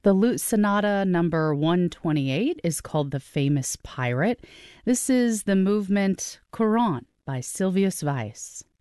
The Lute Sonata number 128 is called The Famous Pirate. This is the movement Courant by Sylvius Weiss.